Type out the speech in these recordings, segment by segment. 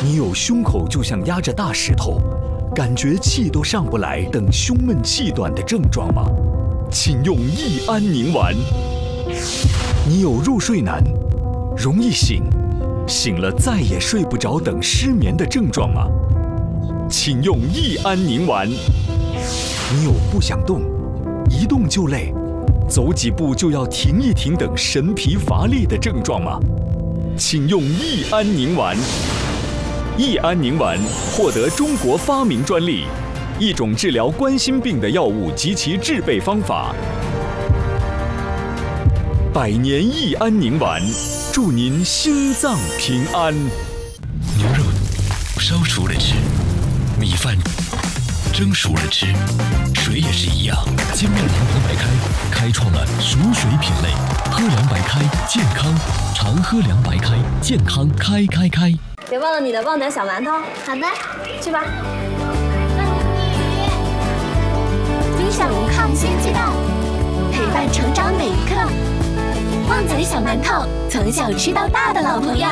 你有胸口就像压着大石头，感觉气都上不来等胸闷气短的症状吗？请用益安宁丸。你有入睡难、容易醒、醒了再也睡不着等失眠的症状吗？请用益安宁丸。你有不想动、一动就累、走几步就要停一停等神疲乏力的症状吗？请用益安宁丸。益安宁丸获得中国发明专利，一种治疗冠心病的药物及其制备方法。百年益安宁丸，祝您心脏平安。 牛肉烧熟了吃，米饭蒸熟了吃，水也是一样。金麦郎凉白开开创了熟水品类，喝凉白开健康，常喝凉白开健康开。 别忘了你的旺仔小馒头。 好的， 去吧。 分享抗新鸡蛋，陪伴成长每一刻。旺仔小馒头，从小吃到大的老朋友。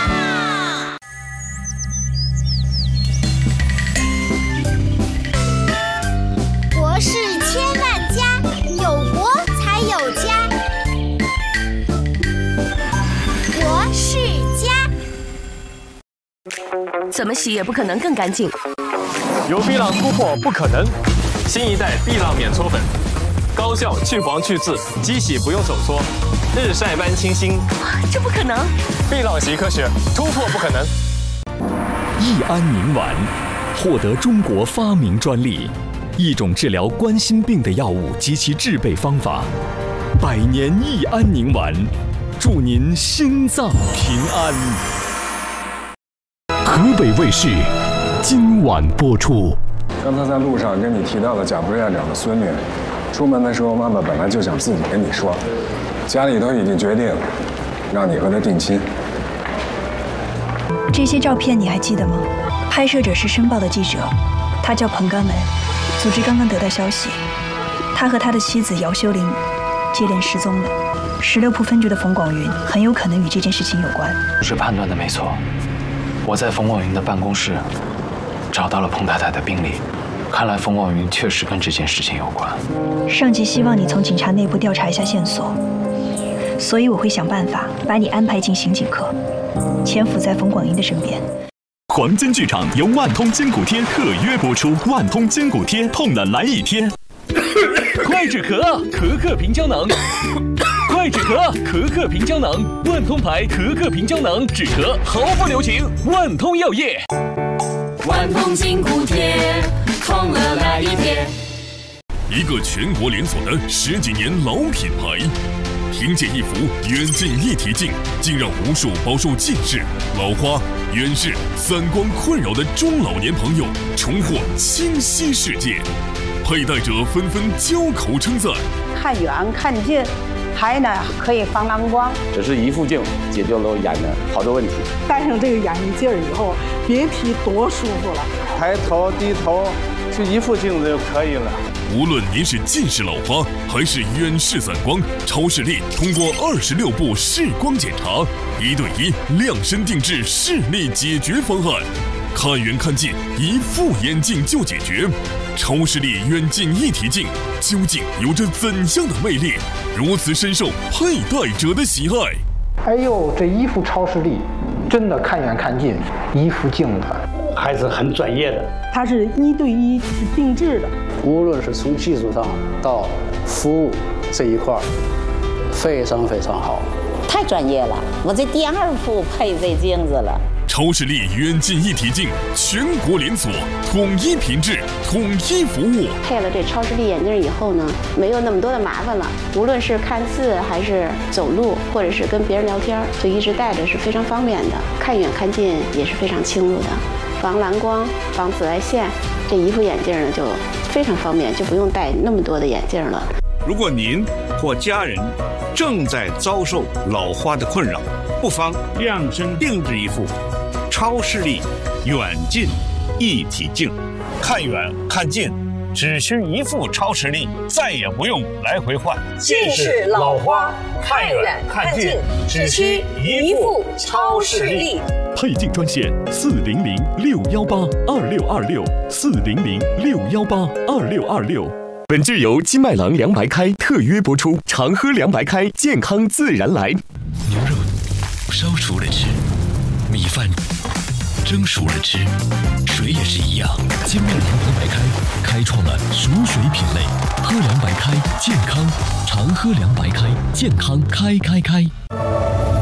国事千万家，有国才有家。国事家。 怎么洗也不可能更干净。 有碧浪突破不可能，新一代碧浪免搓粉，高效去黄去渍，机洗不用手搓，日晒般清新。 这不可能！ 碧浪洗科学，突破不可能。 益安宁丸获得中国发明专利，一种治疗冠心病的药物及其制备方法。百年益安宁丸，祝您心脏平安。 河北卫视今晚播出。 刚才在路上跟你提到了贾副院长的孙女，出门的时候妈妈本来就想自己跟你说，家里都已经决定了，让你和她定亲。 这些照片你还记得吗？拍摄者是《申报》的记者，他叫彭刚文。组织刚刚得到消息，他和他的妻子姚秀玲接连失踪了。石榴铺分局的冯广云很有可能与这件事情有关。 是判断的没错，我在冯广云的办公室找到了彭太太的病历，看来冯广云确实跟这件事情有关。 上级希望你从警察内部调查一下线索，所以我会想办法把你安排进刑警科，潜伏在冯广云的身边。 黄金剧场由万通筋骨贴特约播出，万通筋骨贴，痛了来一贴。 快止咳，咳咳平胶囊。快止咳，咳咳平胶囊。万通牌咳咳平胶囊，止咳毫不留情。万通药业。 万通筋骨贴，痛了来一贴。 一个全国连锁的10几年老品牌。凭借一幅远近一体镜，竟让无数饱受近视、老花、远视、散光困扰的中老年朋友重获清晰世界。佩戴者纷纷交口称赞。 看远看近，还呢可以防蓝光。 只是一副镜解决了眼的好多问题。 戴上这个眼镜以后，别提多舒服了。 抬头低头，就一副镜子就可以了。 无论您是近视老花还是远视散光，超视力通过26步视光检查，1对1量身定制视力解决方案，看远看近一副眼镜就解决。超视力远近一体镜究竟有着怎样的魅力，如此深受佩戴者的喜爱？ 哎呦，这一副超视力真的看远看近，一副镜子还是很专业的。 它是1对1定制的， 无论是从技术上到服务这一块，非常非常好， 太专业了。我这第2副配这镜子了。 超视力远近一体镜，全国连锁，统一品质，统一服务。 配了这超视力眼镜以后呢，没有那么多的麻烦了。无论是看字还是走路，或者是跟别人聊天，就一直戴着是非常方便的。看远看近也是非常清楚的，防蓝光、防紫外线。这一副眼镜呢就非常方便，就不用戴那么多的眼镜了。 如果您或家人正在遭受老花的困扰，不妨量身定制一副超视力远近一体镜，看远看近只需一副超视力，再也不用来回换。 近视老花，看远看近，只需一副超视力。 配镜专线400-618-2626，400-618-2626。本剧由金麦郎凉白开特约播出，常喝凉白开，健康自然来。 牛肉烧熟了吃，米饭蒸熟了吃，水也是一样。金麦郎凉白开开创了熟水品类，喝凉白开健康，常喝凉白开健康开。